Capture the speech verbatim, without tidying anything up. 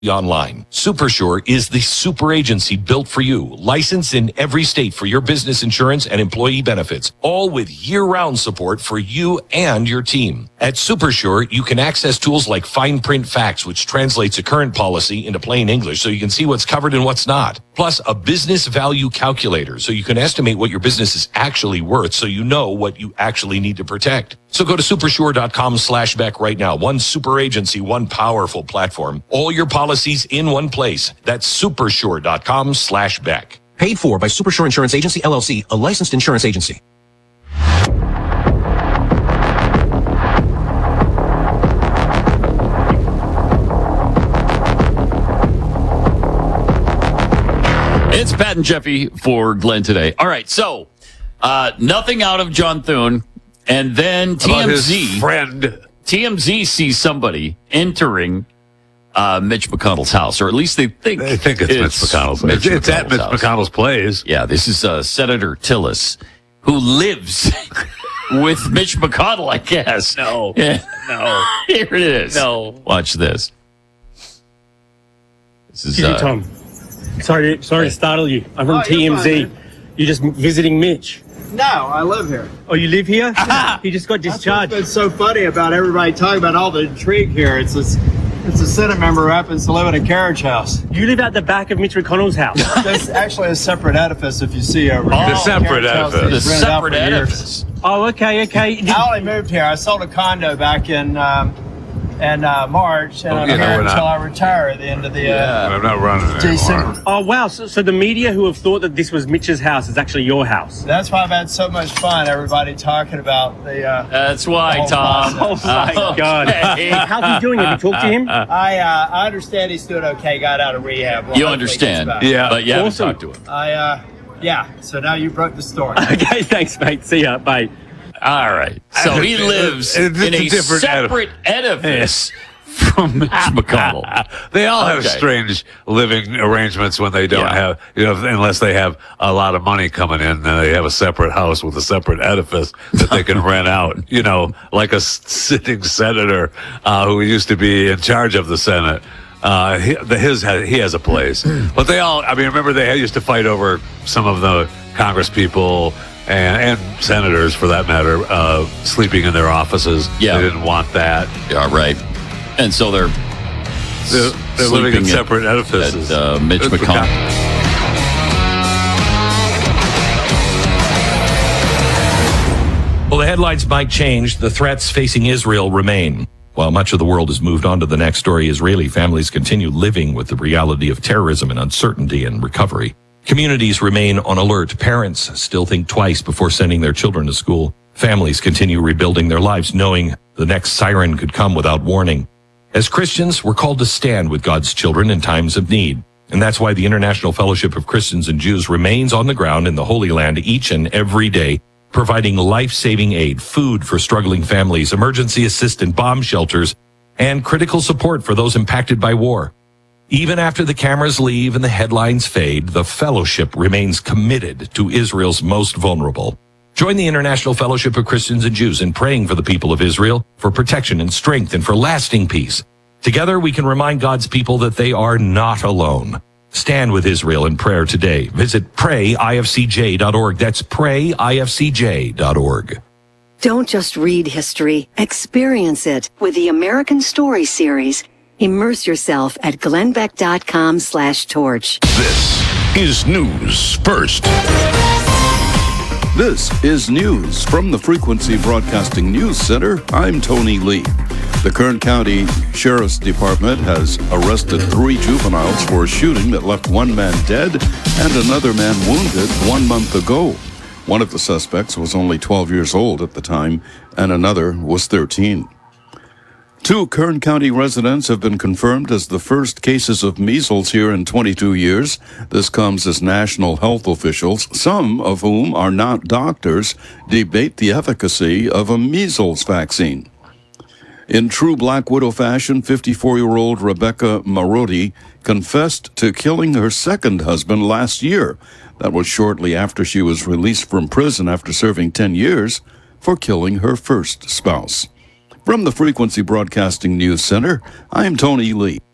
online. SuperSure is the super agency built for you, licensed in every state for your business insurance and employee benefits, all with year-round support for you and your team. At SuperSure, you can access tools like Fine Print Facts, which translates a current policy into plain English so you can see what's covered and what's not. Plus, a business value calculator so you can estimate what your business is actually worth so you know what you actually need to protect. So go to supersure.com slash Beck right now. One super agency, one powerful platform. All your policies in one place. That's supersure.com slash Beck. Paid for by Supersure Insurance Agency, L L C, a licensed insurance agency. It's Pat and Jeffy for Glenn today. All right, so uh, nothing out of John Thune, and then T M Z his friend T M Z sees somebody entering uh, Mitch McConnell's house, or at least they think they think it's, it's Mitch McConnell's. Mitch it's, it's McConnell's at Mitch house. McConnell's place. Yeah, this is uh, Senator Tillis, who lives with Mitch McConnell, I guess. No, yeah. no. Here it is. No, watch this. This is Excuse uh, me, Tom. Sorry, sorry to startle you. I'm from oh, T M Z. Fine, you're just visiting Mitch. No, I live here. Oh, you live here? He just got discharged. That's what's been so funny about everybody talking about all the intrigue here. It's this, it's a Senate member who happens to live in a carriage house. You live out the back of Mitch McConnell's house. There's actually a separate edifice if you see over oh, here. The separate edifice. The separate edifice. Oh, okay, okay. I only moved here. I sold a condo back in um, in uh, March, and oh, I'm yeah, here no, until not. I retire at the end of the. Uh, yeah, I'm not running anymore. Oh wow! So, so the media who have thought that this was Mitch's house is actually your house. That's why I've had so much fun. Everybody talking about the. Uh, That's why, Tom. Process. Oh my God! How's he doing? Have you talked to him? I uh, I understand he's doing okay. Got out of rehab. Well, you understand? Yeah, but you awesome. haven't talked to him. I uh, yeah. So now you broke the story. Okay, thanks, mate. See ya. Bye. All right. So he lives it's in a, a different separate edifice from Mitch McConnell. They all have okay. strange living arrangements when they don't yeah. have, you know, unless they have a lot of money coming in, then they have a separate house with a separate edifice that they can rent out. You know, like a sitting senator uh, who used to be in charge of the Senate. Uh, he, the, his he has a place, but they all. I mean, remember they used to fight over some of the Congress people. And, and senators, for that matter, uh, sleeping in their offices. Yeah. They didn't want that. Yeah, right. And so they're they're, they're living in separate at, edifices. At, uh, Mitch It's McConnell. Well, the headlines might change. The threats facing Israel remain. While much of the world has moved on to the next story, Israeli families continue living with the reality of terrorism and uncertainty and recovery. Communities remain on alert. Parents still think twice before sending their children to school. Families continue rebuilding their lives, knowing the next siren could come without warning. As Christians, we're called to stand with God's children in times of need. And that's why the International Fellowship of Christians and Jews remains on the ground in the Holy Land each and every day, providing life-saving aid, food for struggling families, emergency assistance, bomb shelters, and critical support for those impacted by war. Even after the cameras leave and the headlines fade, the fellowship remains committed to Israel's most vulnerable. Join the International Fellowship of Christians and Jews in praying for the people of Israel, for protection and strength, and for lasting peace. Together, we can remind God's people that they are not alone. Stand with Israel in prayer today. Visit pray I F C J dot org. That's pray I F C J dot org. Don't just read history, experience it with the American Story series. Immerse yourself at glennbeck.com slash torch. This is News First. This is news from the Frequency Broadcasting News Center. I'm Tony Lee. The Kern County Sheriff's Department has arrested three juveniles for a shooting that left one man dead and another man wounded one month ago. One of the suspects was only twelve years old at the time, and another was thirteen. Two Kern County residents have been confirmed as the first cases of measles here in twenty-two years. This comes as national health officials, some of whom are not doctors, debate the efficacy of a measles vaccine. In true Black Widow fashion, fifty-four-year-old Rebecca Marodi confessed to killing her second husband last year. That was shortly after she was released from prison after serving ten years for killing her first spouse. From the Frequency Broadcasting News Center, I'm Tony Lee.